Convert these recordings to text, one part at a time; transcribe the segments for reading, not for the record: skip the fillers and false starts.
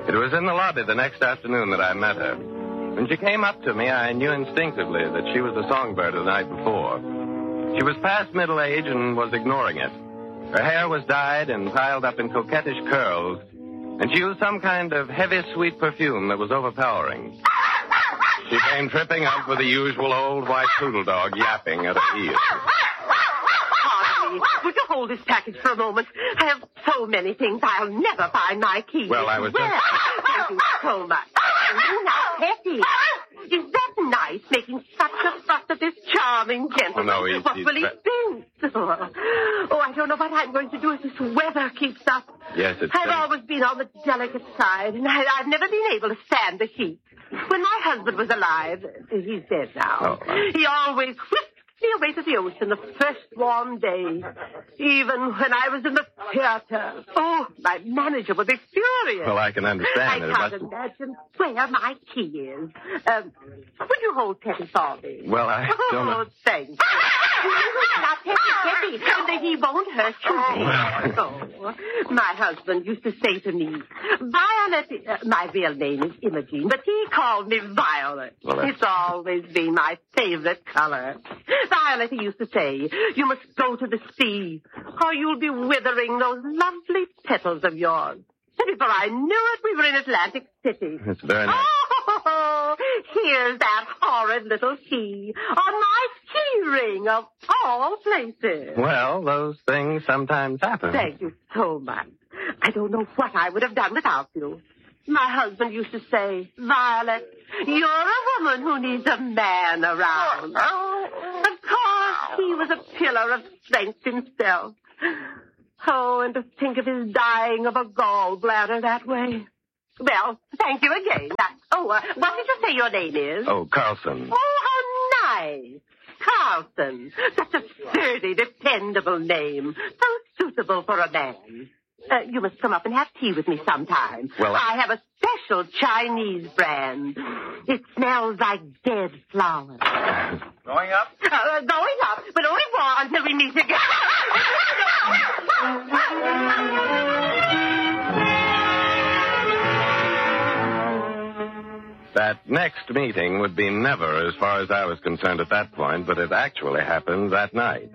It was in the lobby the next afternoon that I met her. When she came up to me, I knew instinctively that she was the songbird of the night before. She was past middle age and was ignoring it. Her hair was dyed and piled up in coquettish curls, and she used some kind of heavy, sweet perfume that was overpowering. She came tripping up with the usual old white poodle dog yapping at her heels. Harvey, would you hold this package for a moment? I have so many things I'll never find my keys. Well, I was just... Thank you so much. Oh, now, Hetty, is that nice, making such a fuss of this charming gentleman? Oh, no, what will he think? Oh, I don't know what I'm going to do if this weather keeps up. Yes, it's... I've always been on the delicate side, and I've never been able to stand the heat. When my husband was alive, he's dead now, he always whisked me away to the ocean the first warm day. Even when I was in the theater. Oh, my manager would be furious. Well, I can understand. I can't imagine where my key is. Would you hold Teddy for me? Well, I don't know. Oh, thank you. Now, Teddy, he won't hurt you. Oh, my husband used to say to me, Violet, my real name is Imogene, but he called me Violet. Well, it's always been my favorite color. Violet, he used to say, you must go to the sea, or you'll be withering those lovely petals of yours. And before I knew it, we were in Atlantic City. It's very nice. Oh, here's that horrid little key on my key ring of all places. Well, those things sometimes happen. Thank you so much. I don't know what I would have done without you. My husband used to say, Violet, you're a woman who needs a man around. Of course, he was a pillar of strength himself. Oh, and to think of his dying of a gallbladder that way. Well, thank you again. What did you say your name is? Oh, Carlson. Oh, how nice. Carlson. Such a sturdy, dependable name. So suitable for a man. You must come up and have tea with me sometime. Well, I have a special Chinese brand. It smells like dead flowers. Going up? Going up, but only more until we meet again. That next meeting would be never, as far as I was concerned at that point, but it actually happened that night.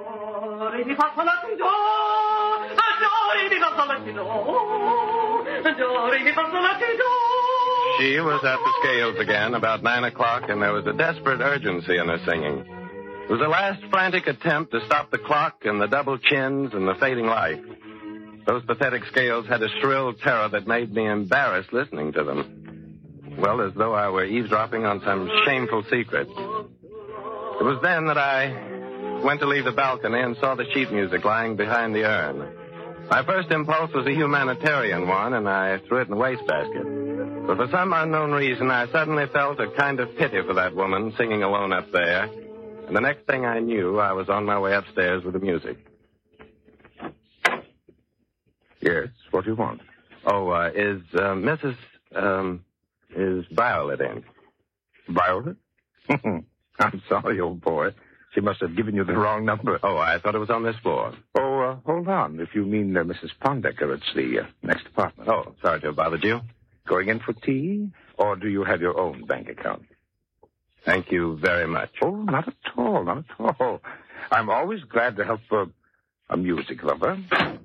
She was at the scales again about 9 o'clock, and there was a desperate urgency in her singing. It was a last frantic attempt to stop the clock and the double chins and the fading light. Those pathetic scales had a shrill terror that made me embarrassed listening to them. Well, as though I were eavesdropping on some shameful secret. It was then that I went to leave the balcony and saw the sheet music lying behind the urn. My first impulse was a humanitarian one, and I threw it in the wastebasket. But for some unknown reason, I suddenly felt a kind of pity for that woman singing alone up there. And the next thing I knew, I was on my way upstairs with the music. Yes, what do you want? Oh, is Violet in? Violet? I'm sorry, old boy. She must have given you the wrong number. Oh, I thought it was on this floor. Oh, hold on. If you mean Mrs. Pondecker, it's the next apartment. Oh, sorry to have bothered you. Going in for tea? Or do you have your own bank account? Thank you very much. Oh, not at all, not at all. I'm always glad to help a music lover.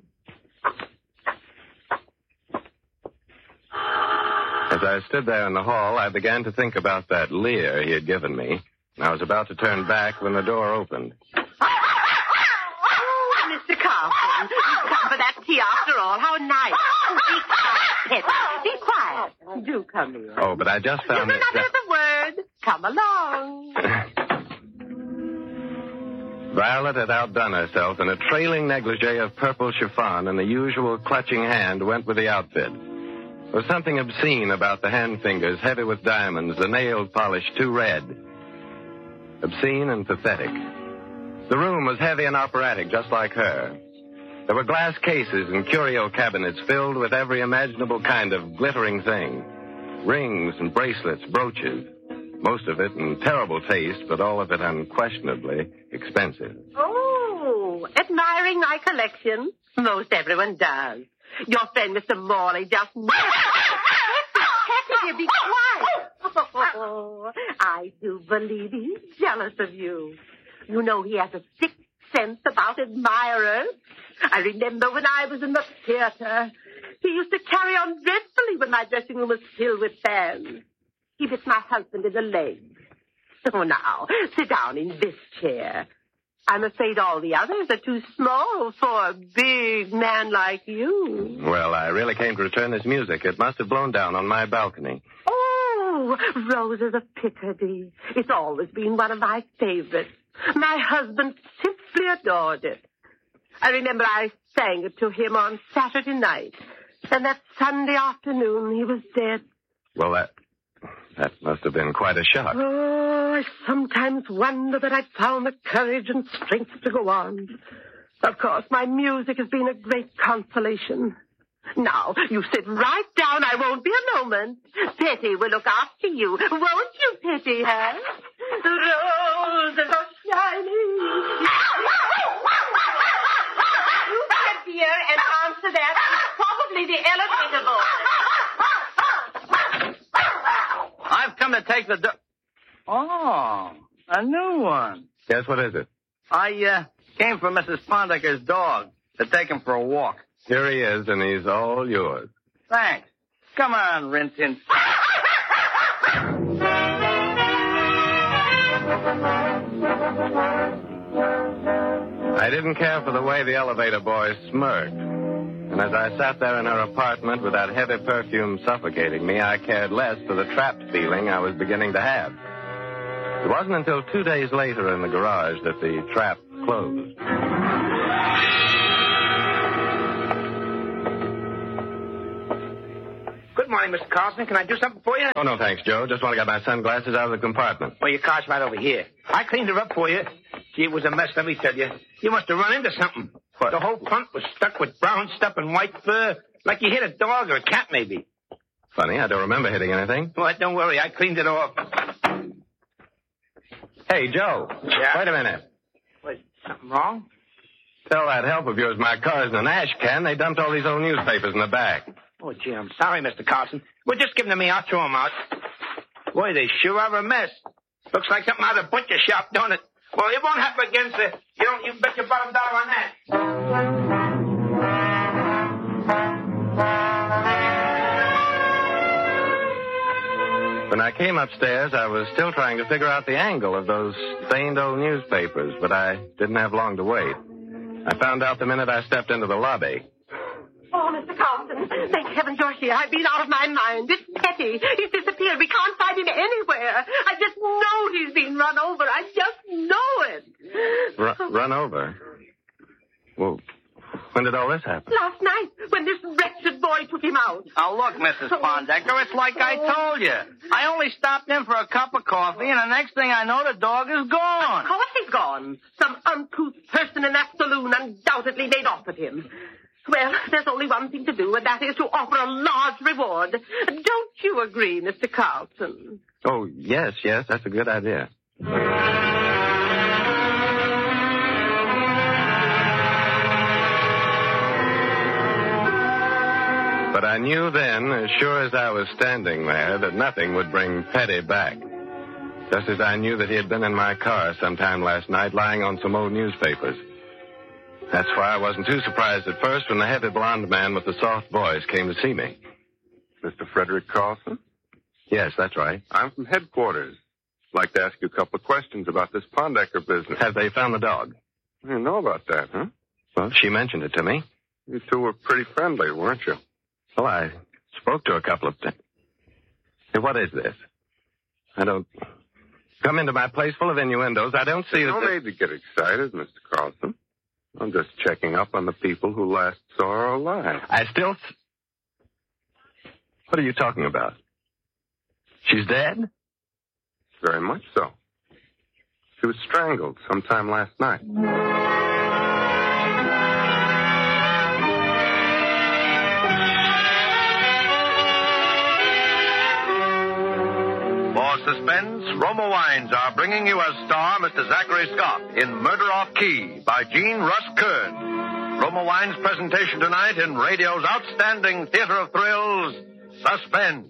As I stood there in the hall, I began to think about that leer he had given me. I was about to turn back when the door opened. Oh, Mr. Carlson, you've come for that tea after all. How nice. Oh, be quiet, Pet. Be quiet. Do come here. Oh, but I just found You it... do not hear the word. Come along. Violet had outdone herself, and a trailing negligee of purple chiffon and the usual clutching hand went with the outfit. There was something obscene about the hand fingers, heavy with diamonds, the nail polish too red. Obscene and pathetic. The room was heavy and operatic, just like her. There were glass cases and curio cabinets filled with every imaginable kind of glittering thing. Rings and bracelets, brooches. Most of it in terrible taste, but all of it unquestionably expensive. Oh, admiring my collection? Most everyone does. Your friend, Mr. Morley, just... Petty, be quiet. Oh, I do believe he's jealous of you. You know he has a sixth sense about admirers. I remember when I was in the theater, he used to carry on dreadfully when my dressing room was filled with fans. He bit my husband in the leg. So now, sit down in this chair. I'm afraid all the others are too small for a big man like you. Well, I really came to return this music. It must have blown down on my balcony. Oh, Roses of Picardy. It's always been one of my favorites. My husband simply adored it. I remember I sang it to him on Saturday night. And that Sunday afternoon, he was dead. Well, that must have been quite a shock. Oh, I sometimes wonder that I found the courage and strength to go on. Of course, my music has been a great consolation. Now, you sit right down. I won't be a moment. Petty will look after you. Won't you, Petty, huh? The roses are shining. You get here and answer that. It's probably the elevator boy. I've come to take the... Oh, a new one. Yes, what is it? I came for Mrs. Pondecker's dog to take him for a walk. Here he is, and he's all yours. Thanks. Come on, Rintin. I didn't care for the way the elevator boy smirked. And as I sat there in her apartment with that heavy perfume suffocating me, I cared less for the trapped feeling I was beginning to have. It wasn't until 2 days later in the garage that the trap closed. Good morning, Mr. Carlson. Can I do something for you? Oh, no, thanks, Joe. Just want to get my sunglasses out of the compartment. Well, your car's right over here. I cleaned her up for you. Gee, it was a mess, let me tell you. You must have run into something. What? The whole front was stuck with brown stuff and white fur, like you hit a dog or a cat, maybe. Funny, I don't remember hitting anything. Well, don't worry. I cleaned it off. Hey, Joe. Yeah? Wait a minute. Was something wrong? Tell that help of yours my car's in an ash can. They dumped all these old newspapers in the back. Oh, gee, I'm sorry, Mr. Carlson. Well, just give them to me. I'll throw them out. Boy, they sure are a mess. Looks like something out of a butcher shop, don't it? Well, it won't happen again, sir. You bet your bottom dollar on that. When I came upstairs, I was still trying to figure out the angle of those stained old newspapers, but I didn't have long to wait. I found out the minute I stepped into the lobby. Oh, Mr. Carlson, thank heavens you're here. I've been out of my mind. It's Petty. He's disappeared. We can't find him anywhere. I just know he's been run over. I just know it. Run over? Well, when did all this happen? Last night, when this wretched boy took him out. Now, look, Mrs. Pondecker, it's like I told you. I only stopped in for a cup of coffee, and the next thing I know, the dog is gone. Of course he's gone. Some uncouth person in that saloon undoubtedly made off with him. Well, there's only one thing to do, and that is to offer a large reward. Don't you agree, Mr. Carlson? Oh, yes, that's a good idea. But I knew then, as sure as I was standing there, that nothing would bring Petty back. Just as I knew that he had been in my car sometime last night, lying on some old newspapers. That's why I wasn't too surprised at first when the heavy blonde man with the soft voice came to see me. Mr. Frederick Carlson? Yes, that's right. I'm from headquarters. I'd like to ask you a couple of questions about this Pondecker business. Have they found the dog? You didn't know about that, huh? Well, she mentioned it to me. You two were pretty friendly, weren't you? Well, I spoke to a couple of times. Hey, what is this? I don't... Come into my place full of innuendos. I don't see that... No need to get excited, Mr. Carlson. I'm just checking up on the people who last saw her alive. I still... What are you talking about? She's dead? Very much so. She was strangled sometime last night. For suspense, Roma Wines are bringing you as star Mr. Zachary Scott in Murder Off Key by Gene Russ Kern. Roma Wine's presentation tonight in radio's outstanding theater of thrills, Suspense.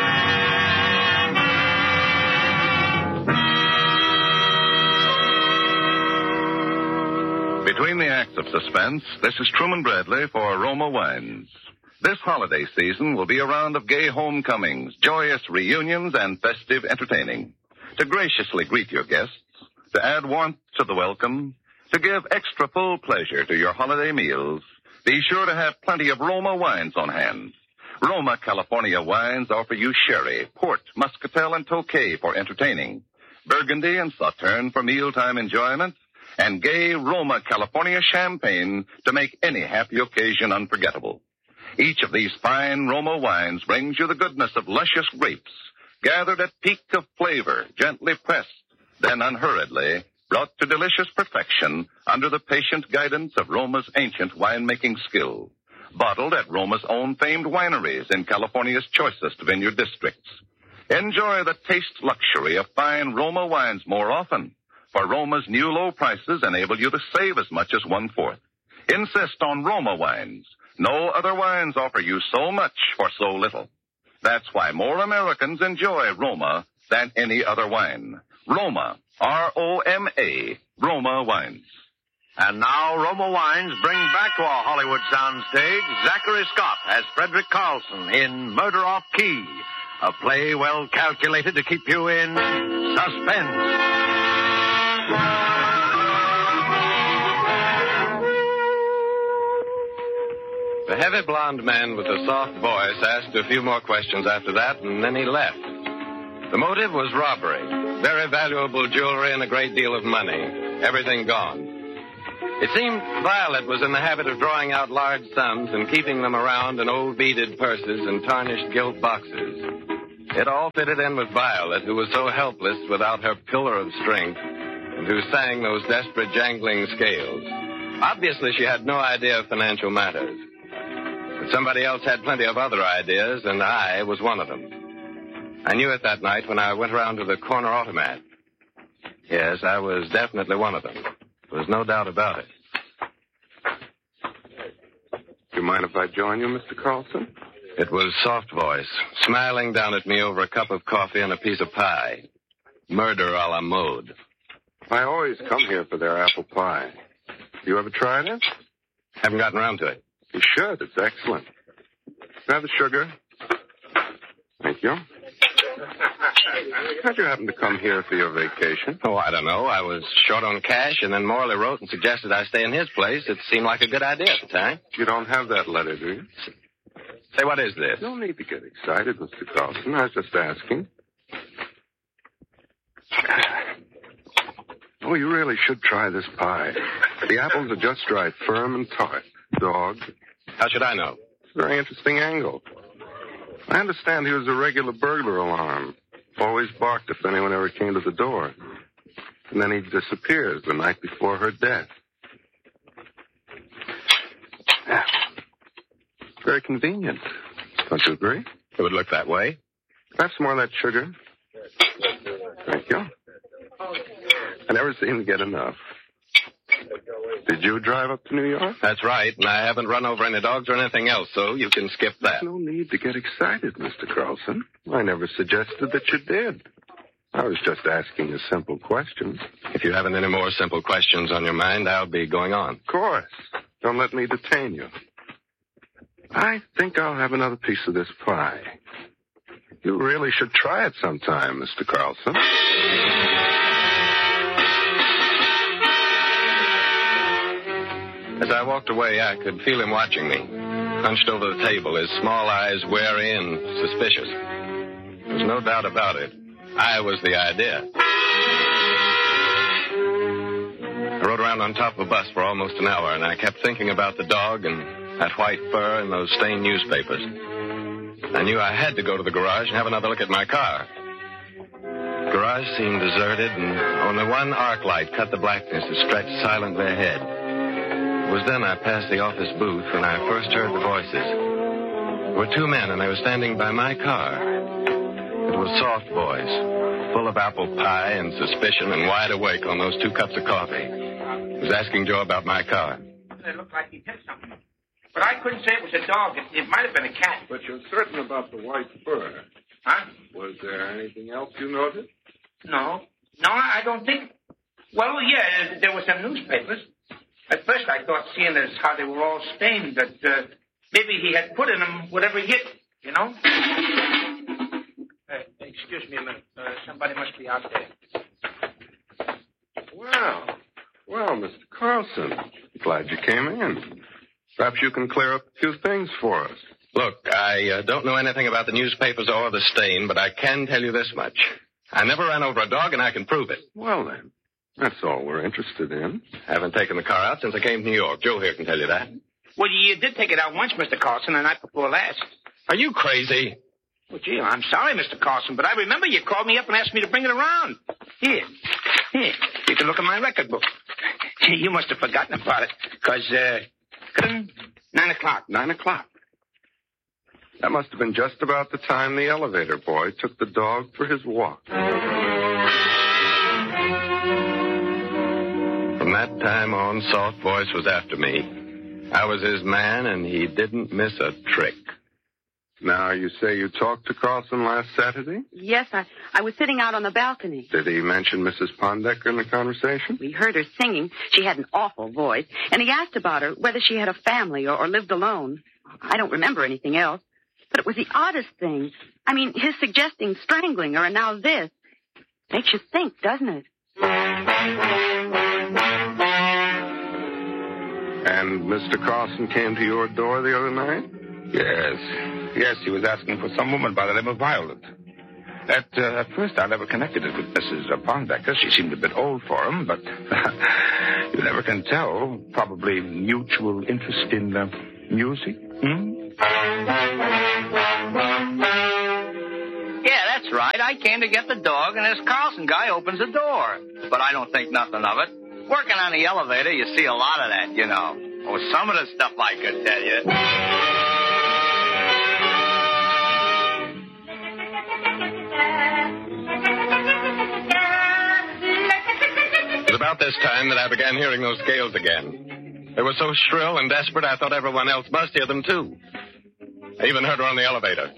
Between the acts of suspense, this is Truman Bradley for Roma Wines. This holiday season will be a round of gay homecomings, joyous reunions, and festive entertaining. To graciously greet your guests, to add warmth to the welcome, to give extra full pleasure to your holiday meals, be sure to have plenty of Roma wines on hand. Roma California wines offer you sherry, port, muscatel, and tokay for entertaining, Burgundy and Sauterne for mealtime enjoyment, and gay Roma California champagne to make any happy occasion unforgettable. Each of these fine Roma wines brings you the goodness of luscious grapes, gathered at peak of flavor, gently pressed, then unhurriedly brought to delicious perfection under the patient guidance of Roma's ancient winemaking skill. Bottled at Roma's own famed wineries in California's choicest vineyard districts. Enjoy the taste luxury of fine Roma wines more often, for Roma's new low prices enable you to save as much as 1/4. Insist on Roma wines. No other wines offer you so much for so little. That's why more Americans enjoy Roma than any other wine. Roma, R-O-M-A, Roma wines. And now Roma Wines bring back to our Hollywood soundstage Zachary Scott as Frederick Carlson in Murder Off Key, a play well calculated to keep you in suspense. The heavy blonde man with the soft voice asked a few more questions after that, and then he left. The motive was robbery. Very valuable jewelry and a great deal of money. Everything gone. It seemed Violet was in the habit of drawing out large sums and keeping them around in old beaded purses and tarnished gilt boxes. It all fitted in with Violet, who was so helpless without her pillar of strength, and who sang those desperate jangling scales. Obviously, she had no idea of financial matters. But somebody else had plenty of other ideas, and I was one of them. I knew it that night when I went around to the corner automat. Yes, I was definitely one of them. There was no doubt about it. Do you mind if I join you, Mr. Carlson? It was Soft Voice, smiling down at me over a cup of coffee and a piece of pie. Murder a la mode. I always come here for their apple pie. You ever tried it? Haven't gotten around to it. You should. It's excellent. Have the sugar. Thank you. How'd you happen to come here for your vacation? Oh, I don't know. I was short on cash, and then Morley wrote and suggested I stay in his place. It seemed like a good idea at the time. You don't have that letter, do you? Say, what is this? No need to get excited, Mr. Carlson. I was just asking. Oh, you really should try this pie. The apples are just right, firm and tart. Dog. How should I know? It's a very interesting angle. I understand he was a regular burglar alarm. Always barked if anyone ever came to the door. And then he disappears the night before her death. Very convenient. Don't you agree? It would look that way. Have some more of that sugar. Thank you. I never seem to get enough. Did you drive up to New York? That's right, and I haven't run over any dogs or anything else, so you can skip that. There's no need to get excited, Mr. Carlson. I never suggested that you did. I was just asking a simple question. If you haven't any more simple questions on your mind, I'll be going on. Of course. Don't let me detain you. I think I'll have another piece of this pie. You really should try it sometime, Mr. Carlson. As I walked away, I could feel him watching me, hunched over the table, his small eyes wary and suspicious. There's no doubt about it. I was the idea. I rode around on top of a bus for almost an hour, and I kept thinking about the dog and that white fur and those stained newspapers. I knew I had to go to the garage and have another look at my car. The garage seemed deserted, and only one arc light cut the blackness that stretched silently ahead. It was then I passed the office booth when I first heard the voices. There were two men, and they were standing by my car. It was Soft Voice, full of apple pie and suspicion and wide awake on those 2 cups of coffee. He was asking Joe about my car. sound. It looked like he'd hit something. But I couldn't say it was a dog. It might have been a cat. But you're certain about the white fur. Huh? Was there anything else you noticed? No. No, I don't think... Well, yeah, there were some newspapers. At first I thought, seeing as how they were all stained, that maybe he had put in them whatever he hit, you know? Excuse me a minute. Somebody must be out there. Well, Mr. Carlson, glad you came in. Perhaps you can clear up a few things for us. Look, I don't know anything about the newspapers or the stain, but I can tell you this much. I never ran over a dog, and I can prove it. Well, then, that's all we're interested in. Haven't taken the car out since I came to New York. Joe here can tell you that. Well, you did take it out once, Mr. Carlson, the night before last. Are you crazy? Well, gee, I'm sorry, Mr. Carlson, but I remember you called me up and asked me to bring it around. Here. You can look at my record book. You must have forgotten about it, because, 9 o'clock. 9 o'clock. That must have been just about the time the elevator boy took the dog for his walk. From that time on, Soft Voice was after me. I was his man, and he didn't miss a trick. Now, you say you talked to Carlson last Saturday? Yes, I was sitting out on the balcony. Did he mention Mrs. Pondecker in the conversation? We heard her singing. She had an awful voice. And he asked about her, whether she had a family or lived alone. I don't remember anything else. But it was the oddest thing. I mean, his suggesting strangling her, and now this. Makes you think, doesn't it? And Mr. Carlson came to your door the other night? Yes, he was asking for some woman by the name of Violet. At first, I never connected it with Mrs. Pondecker. She seemed a bit old for him, but you never can tell. Probably mutual interest in music. Yeah, that's right. I came to get the dog, and this Carlson guy opens the door. But I don't think nothing of it. Working on the elevator, you see a lot of that, you know. Oh, some of the stuff I could tell you. It was about this time that I began hearing those scales again. They were so shrill and desperate, I thought everyone else must hear them, too. I even heard her on the elevator.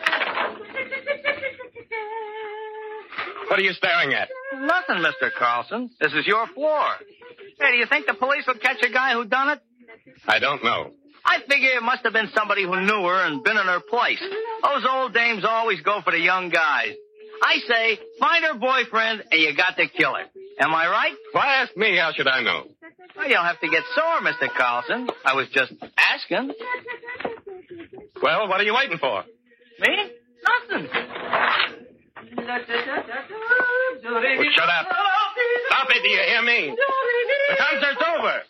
What are you staring at? Nothing, Mr. Carlson. This is your floor. Hey, do you think the police will catch a guy who done it? I don't know. I figure it must have been somebody who knew her and been in her place. Those old dames always go for the young guys. I say, find her boyfriend, and you got to kill her. Am I right? Why ask me? How should I know? Well, you don't have to get sore, Mr. Carlson. I was just asking. Well, what are you waiting for? Me? Nothing. Well, shut up. Stop it, do you hear me? The concert's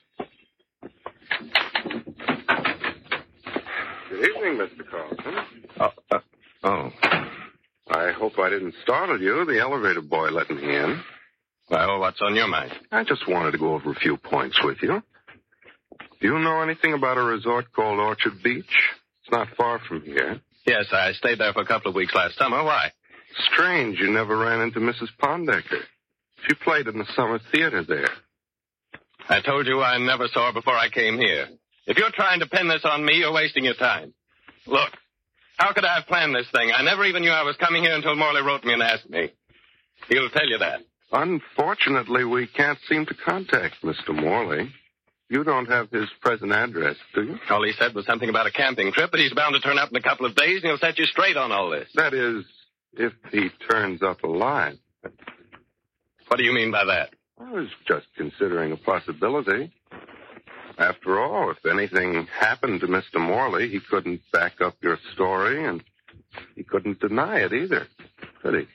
over. Good evening, Mr. Carlson. Oh. I hope I didn't startle you. The elevator boy let me in. Well, what's on your mind? I just wanted to go over a few points with you. Do you know anything about a resort called Orchard Beach? It's not far from here. Yes, I stayed there for a couple of weeks last summer. Why? Strange you never ran into Mrs. Pondecker. She played in the summer theater there. I told you I never saw her before I came here. If you're trying to pin this on me, you're wasting your time. Look, how could I have planned this thing? I never even knew I was coming here until Morley wrote me and asked me. He'll tell you that. Unfortunately, we can't seem to contact Mr. Morley. You don't have his present address, do you? All he said was something about a camping trip, but he's bound to turn up in a couple of days, and he'll set you straight on all this. That is, if he turns up alive. What do you mean by that? I was just considering a possibility. After all, if anything happened to Mr. Morley, he couldn't back up your story, and he couldn't deny it either, could he?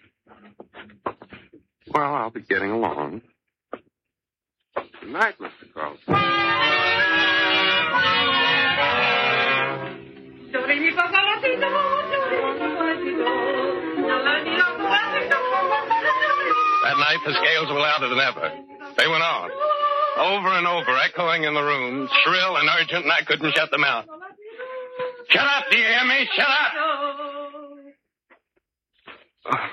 Well, I'll be getting along. Good night, Mr. Carlson. That night, the scales were louder than ever. They went on, over and over, echoing in the room, shrill and urgent, and I couldn't shut them out. Shut up, do you hear me? Shut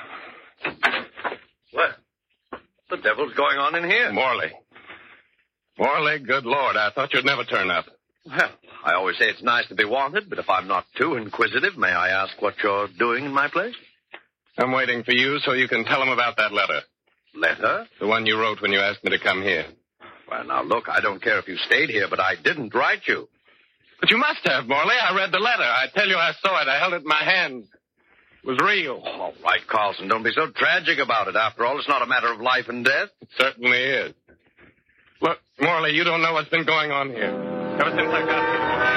up! What? The devil's going on in here? Morley. Morley, good Lord, I thought you'd never turn up. Well, I always say it's nice to be wanted, but if I'm not too inquisitive, may I ask what you're doing in my place? I'm waiting for you so you can tell him about that letter. Letter? The one you wrote when you asked me to come here. Well, now, look, I don't care if you stayed here, but I didn't write you. But you must have, Morley. I read the letter. I tell you, I saw it. I held it in my hand. It was real. All right, Carlson, don't be so tragic about it. After all, it's not a matter of life and death. It certainly is. Look, Morley, you don't know what's been going on here. Ever since I got here.